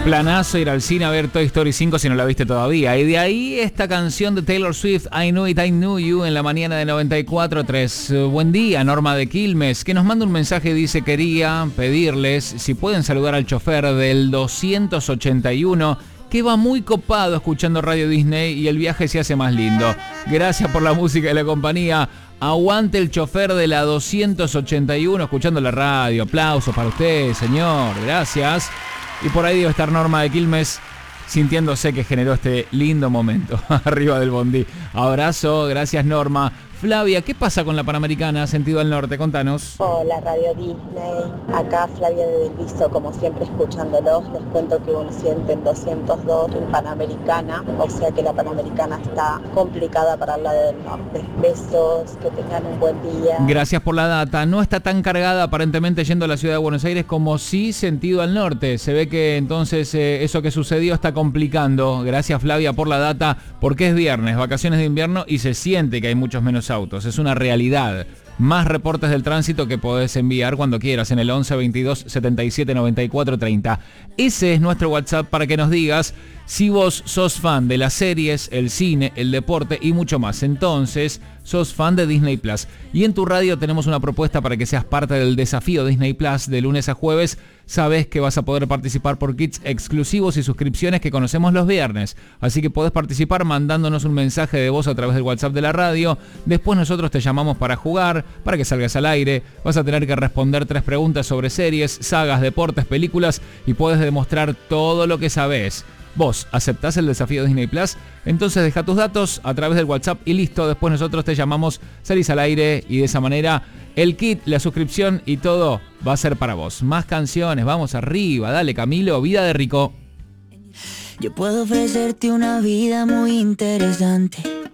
Planazo ir al cine a ver Toy Story 5 si no la viste todavía. Y de ahí esta canción de Taylor Swift, I Knew It, I Knew You, en la mañana de 94.3. Buen día, Norma de Quilmes, que nos manda un mensaje y dice: quería pedirles si pueden saludar al chofer del 281, que va muy copado escuchando Radio Disney y el viaje se hace más lindo. Gracias por la música y la compañía. Aguante el chofer de la 281 escuchando la radio. Aplausos para usted, señor. Gracias. Y por ahí debe estar Norma de Quilmes sintiéndose que generó este lindo momento arriba del bondi. Abrazo, gracias Norma. Flavia, ¿qué pasa con la Panamericana sentido al norte? Contanos. Hola Radio Disney, acá Flavia de Delviso, como siempre escuchándolos. Les cuento que un 202 en Panamericana, o sea que la Panamericana está complicada para el lado del norte. Besos, que tengan un buen día. Gracias por la data. No está tan cargada aparentemente yendo a la ciudad de Buenos Aires como sí sentido al norte. Se ve que entonces eso que sucedió está complicando. Gracias Flavia por la data, porque es viernes, vacaciones de invierno y se siente que hay muchos menos autos. Es una realidad. Más reportes del tránsito que podés enviar cuando quieras en el 11 22 77 94 30. Ese es nuestro WhatsApp para que nos digas si vos sos fan de las series, el cine, el deporte y mucho más. Entonces, sos fan de Disney Plus. Y en tu radio tenemos una propuesta para que seas parte del desafío Disney Plus de lunes a jueves. Sabes que vas a poder participar por kits exclusivos y suscripciones que conocemos los viernes. Así que podés participar mandándonos un mensaje de voz a través del WhatsApp de la radio. Después nosotros te llamamos para jugar, para que salgas al aire. Vas a tener que responder 3 preguntas sobre series, sagas, deportes, películas y puedes demostrar todo lo que sabés. ¿Vos aceptás el desafío Disney Plus? Entonces deja tus datos a través del WhatsApp y listo. Después nosotros te llamamos, salís al aire y de esa manera el kit, la suscripción y todo va a ser para vos. Más canciones, vamos arriba. Dale Camilo, Vida de Rico. Yo puedo ofrecerte una vida muy interesante,